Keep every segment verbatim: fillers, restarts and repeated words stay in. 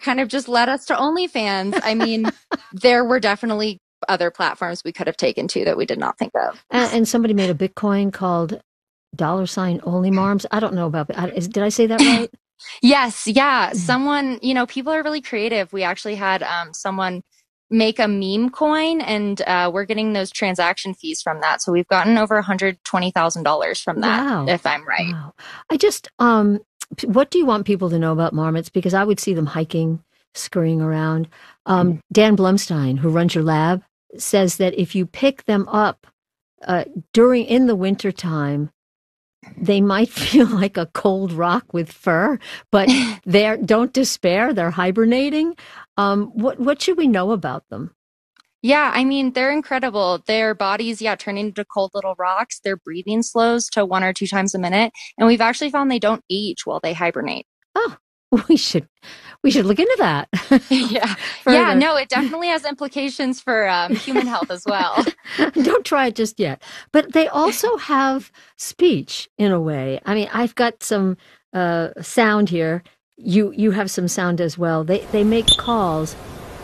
kind of just led us to OnlyFans. I mean, there were definitely other platforms we could have taken to that we did not think of. And, and somebody made a Bitcoin called dollar sign only marms. I don't know about it. Did I say that right? Yes. Yeah. Someone, you know, people are really creative. We actually had um, someone make a meme coin, and uh, we're getting those transaction fees from that. So we've gotten over one hundred twenty thousand dollars from that, wow. if I'm right. Wow. I just, um, what do you want people to know about marmots? Because I would see them hiking, scurrying around. Um, Dan Blumstein, who runs your lab, says that if you pick them up uh, during, in the wintertime, they might feel like a cold rock with fur, but they're, don't despair. They're hibernating. Um, what, what should we know about them? Yeah, I mean, they're incredible. Their bodies, yeah, turn into cold little rocks. Their breathing slows to one or two times a minute. And we've actually found they don't age while they hibernate. Oh, we should, we should look into that. yeah. Yeah, no, it definitely has implications for um, human health as well. Don't try it just yet. But they also have speech in a way. I mean, I've got some uh, sound here. You, you have some sound as well. They, they make calls.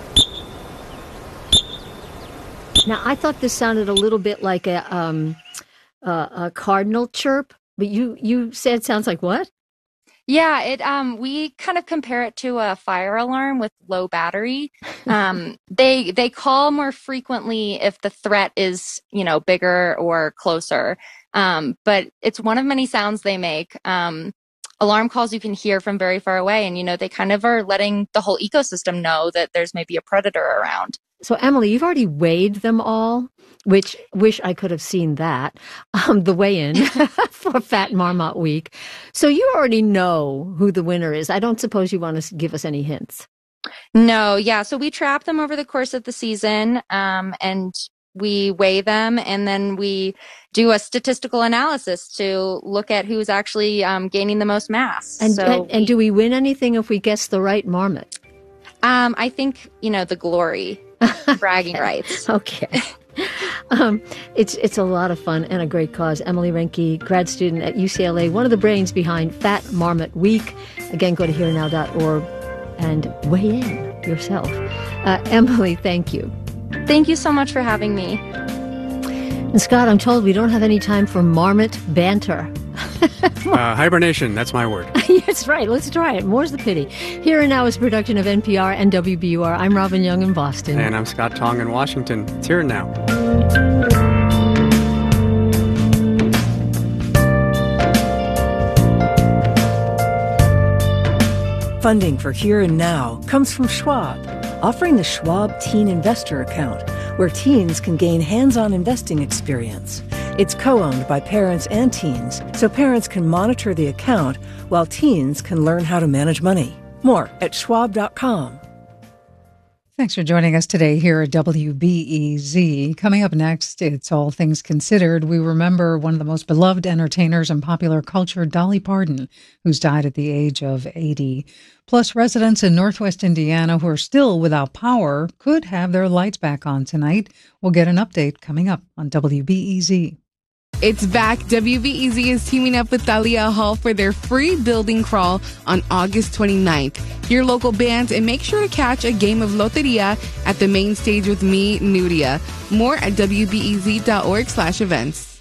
Now, I thought this sounded a little bit like a, um, uh, a cardinal chirp, but you, you said it sounds like what? Yeah, it um we kind of compare it to a fire alarm with low battery. Um they they call more frequently if the threat is, you know, bigger or closer. Um but it's one of many sounds they make. Um alarm calls you can hear from very far away, and you know, they kind of are letting the whole ecosystem know that there's maybe a predator around. So, Emily, you've already weighed them all, which wish I could have seen that, um, the weigh-in for Fat Marmot Week. So you already know who the winner is. I don't suppose you want to give us any hints. No, yeah. So we trap them over the course of the season, um, and we weigh them, and then we do a statistical analysis to look at who's actually um, gaining the most mass. And, so and, and do we win anything if we guess the right marmot? Um, I think, you know, the glory, bragging okay. rights. Okay. um, it's it's a lot of fun and a great cause. Emily Reinke, grad student at U C L A, one of the brains behind Fat Marmot Week. Again, go to here now dot org and weigh in yourself. Uh, Emily, thank you. Thank you so much for having me. And Scott, I'm told we don't have any time for marmot banter. uh, hibernation, that's my word. That's right. Let's try it. More's the pity. Here and Now is a production of N P R and W B U R. I'm Robin Young in Boston. And I'm Scott Tong in Washington. It's Here and Now. Funding for Here and Now comes from Schwab, offering the Schwab Teen Investor Account, where teens can gain hands-on investing experience. It's co-owned by parents and teens, so parents can monitor the account while teens can learn how to manage money. More at schwab dot com. Thanks for joining us today here at W B E Z. Coming up next, it's All Things Considered. We remember one of the most beloved entertainers in popular culture, Dolly Parton, who's died at the age of eighty. Plus, residents in Northwest Indiana who are still without power could have their lights back on tonight. We'll get an update coming up on W B E Z. It's back. W B E Z is teaming up with Thalia Hall for their free building crawl on August twenty-ninth. Hear local bands and make sure to catch a game of Loteria at the main stage with me, Nudia. More at W B E Z dot org slash events.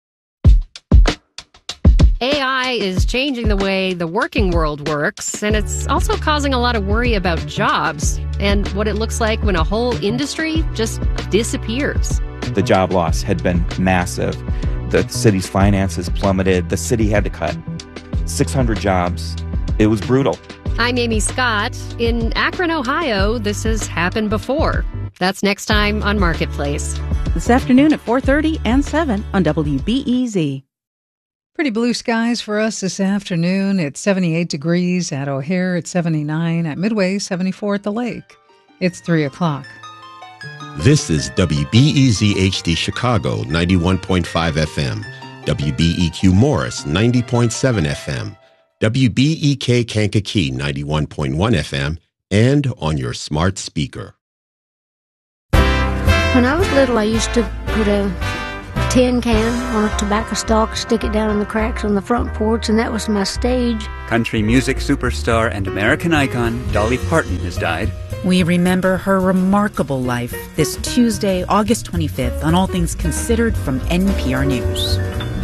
A I is changing the way the working world works, and it's also causing a lot of worry about jobs and what it looks like when a whole industry just disappears. The job loss had been massive. The city's finances plummeted. The city had to cut six hundred jobs. It was brutal. I'm Amy Scott. In Akron, Ohio, this has happened before. That's next time on Marketplace. This afternoon at four thirty and seven on W B E Z. Pretty blue skies for us this afternoon. It's seventy-eight degrees at O'Hare. It's seventy-nine at Midway, seventy-four at the lake. It's three o'clock. This is W B E Z H D Chicago, ninety-one point five F M, W B E Q Morris, ninety point seven F M, W B E K Kankakee, ninety-one point one F M, and on your smart speaker. When I was little, I used to put a tin can on a tobacco stalk, stick it down in the cracks on the front porch, and that was my stage. Country music superstar and American icon Dolly Parton has died. We remember her remarkable life this Tuesday, August twenty-fifth, on All Things Considered from N P R News.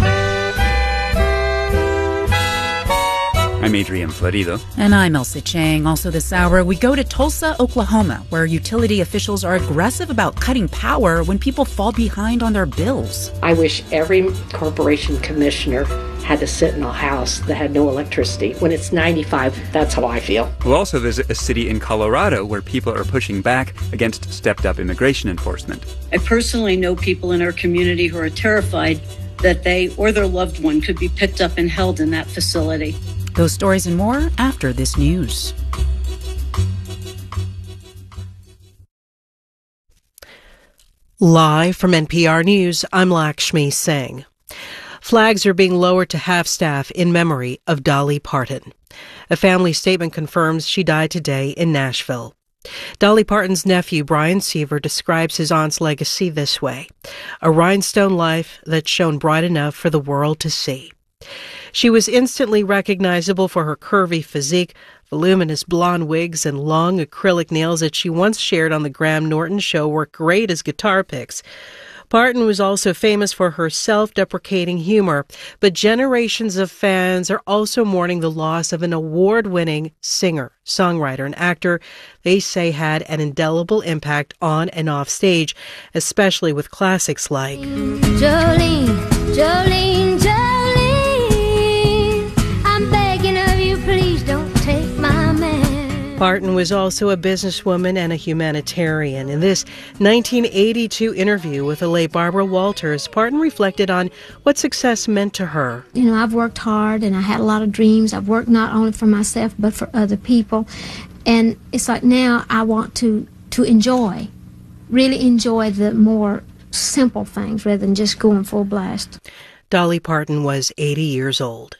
I'm Adrian Florido. And I'm Elsa Chang. Also this hour, we go to Tulsa, Oklahoma, where utility officials are aggressive about cutting power when people fall behind on their bills. I wish every corporation commissioner had to sit in a house that had no electricity. When it's ninety-five, that's how I feel. We'll also visit a city in Colorado where people are pushing back against stepped-up immigration enforcement. I personally know people in our community who are terrified that they or their loved one could be picked up and held in that facility. Those stories and more after this news. Live from N P R News, I'm Lakshmi Singh. Flags are being lowered to half-staff in memory of Dolly Parton. A family statement confirms she died today in Nashville. Dolly Parton's nephew, Brian Seaver, describes his aunt's legacy this way: a rhinestone life that shone bright enough for the world to see. She was instantly recognizable for her curvy physique, voluminous blonde wigs, and long acrylic nails that she once shared on the Graham Norton Show were great as guitar picks. Parton was also famous for her self-deprecating humor, but generations of fans are also mourning the loss of an award-winning singer, songwriter, and actor they say had an indelible impact on and off stage, especially with classics like Jolene, Jolene, Jolene, I'm begging of you, please don't take my man. Parton was also a businesswoman and a humanitarian. In this nineteen eighty-two interview with the late Barbara Walters, Parton reflected on what success meant to her. You know, I've worked hard and I had a lot of dreams. I've worked not only for myself but for other people. And it's like now I want to, to enjoy, really enjoy the more simple things rather than just going full blast. Dolly Parton was eighty years old.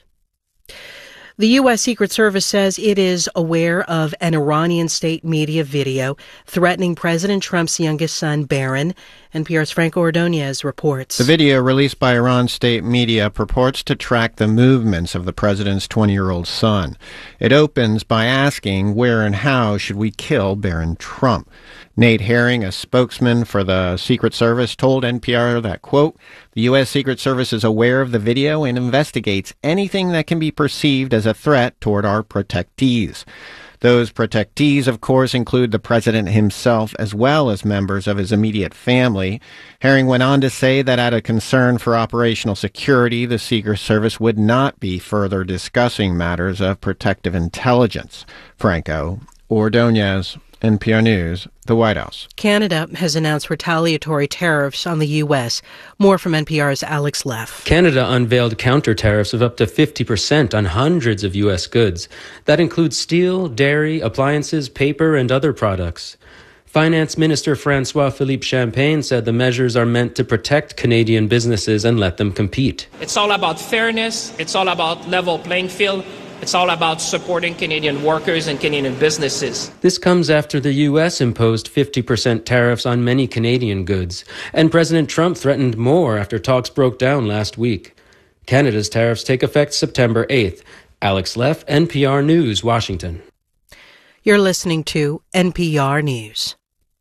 The U S. Secret Service says it is aware of an Iranian state media video threatening President Trump's youngest son, Barron. N P R's Franco Ordonez reports. The video released by Iran state media purports to track the movements of the president's twenty-year-old son. It opens by asking where and how should we kill Barron Trump. Nate Herring, a spokesman for the Secret Service, told N P R that, quote, the U S. Secret Service is aware of the video and investigates anything that can be perceived as a threat toward our protectees. Those protectees, of course, include the president himself as well as members of his immediate family. Herring went on to say that out of concern for operational security, the Secret Service would not be further discussing matters of protective intelligence. Franco Ordonez, N P R News, the White House. Canada has announced retaliatory tariffs on the U S. More from N P R's Alex Leff. Canada unveiled counter tariffs of up to fifty percent on hundreds of U S goods. That includes steel, dairy, appliances, paper, and other products. Finance Minister François-Philippe Champagne said the measures are meant to protect Canadian businesses and let them compete. It's all about fairness. It's all about level playing field. It's all about supporting Canadian workers and Canadian businesses. This comes after the U S imposed fifty percent tariffs on many Canadian goods, and President Trump threatened more after talks broke down last week. Canada's tariffs take effect September eighth. Alex Leff, N P R News, Washington. You're listening to N P R News.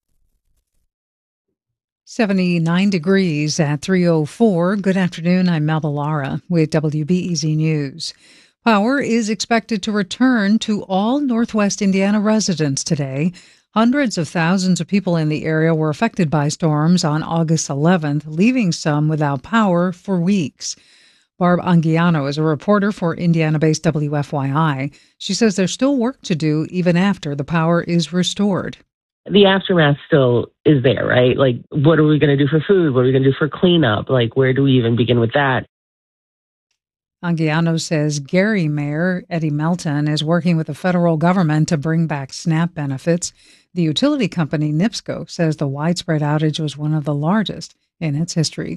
seventy-nine degrees at three oh four. Good afternoon. I'm Melba Lara with W B E Z News. Power is expected to return to all Northwest Indiana residents today. Hundreds of thousands of people in the area were affected by storms on August eleventh, leaving some without power for weeks. Barb Anguiano is a reporter for Indiana-based W F Y I. She says there's still work to do even after the power is restored. The aftermath still is there, right? Like, what are we going to do for food? What are we going to do for cleanup? Like, where do we even begin with that? Anguiano says Gary Mayor Eddie Melton is working with the federal government to bring back SNAP benefits. The utility company NIPSCO says the widespread outage was one of the largest in its history.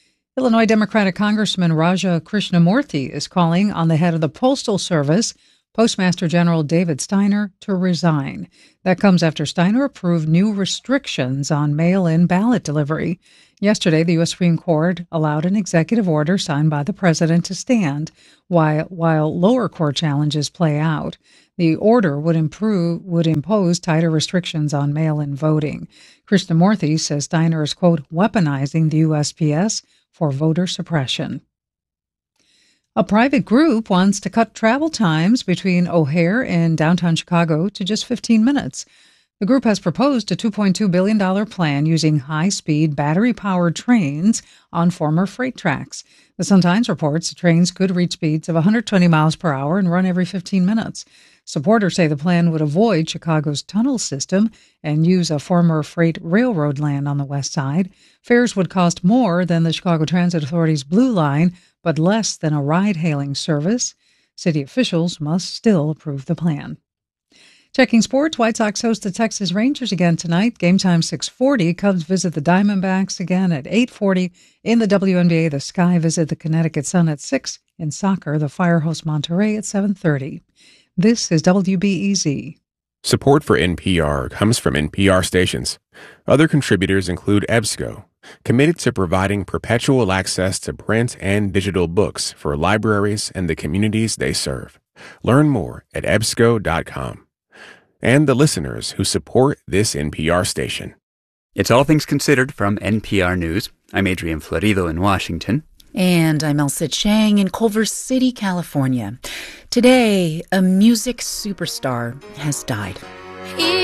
Illinois Democratic Congressman Raja Krishnamurthy is calling on the head of the Postal Service, Postmaster General David Steiner to resign. That comes after Steiner approved new restrictions on mail-in ballot delivery. Yesterday, the U S Supreme Court allowed an executive order signed by the president to stand while, while lower court challenges play out. The order would improve would impose tighter restrictions on mail-in voting. Krishnamurthy says Steiner is, quote, weaponizing the U S P S for voter suppression. A private group wants to cut travel times between O'Hare and downtown Chicago to just fifteen minutes. The group has proposed a two point two billion dollars plan using high-speed, battery-powered trains on former freight tracks. The Sun-Times reports the trains could reach speeds of one hundred twenty miles per hour and run every fifteen minutes. Supporters say the plan would avoid Chicago's tunnel system and use a former freight railroad land on the west side. Fares would cost more than the Chicago Transit Authority's Blue Line, but less than a ride-hailing service. City officials must still approve the plan. Checking sports, White Sox host the Texas Rangers again tonight. Game time six forty. Cubs visit the Diamondbacks again at eight forty. In the W N B A, the Sky visit the Connecticut Sun at six. In soccer, the Fire host Monterrey at seven thirty. This is W B E Z. Support for N P R comes from N P R stations. Other contributors include EBSCO, committed to providing perpetual access to print and digital books for libraries and the communities they serve. Learn more at E B S C O dot com. And the listeners who support this N P R station. It's All Things Considered from N P R News. I'm Adrian Florido in Washington. And I'm Elsa Chang in Culver City, California. Today, a music superstar has died.